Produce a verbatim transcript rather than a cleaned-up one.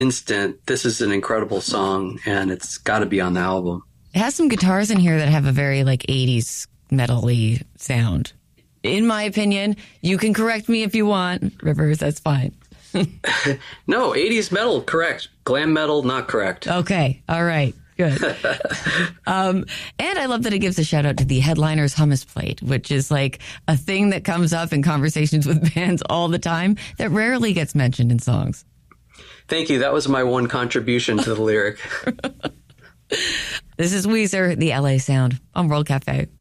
instant, this is an incredible song, and it's got to be on the album. It has some guitars in here that have a very like eighties metal-y sound. In my opinion, you can correct me if you want, Rivers, that's fine. No, eighties metal, correct. Glam metal, not correct. Okay, all right, good. um, and I love that it gives a shout out to the Headliners Hummus Plate, which is like a thing that comes up in conversations with bands all the time that rarely gets mentioned in songs. Thank you. That was my one contribution to the lyric. This is Weezer, the L A Sound on World Cafe.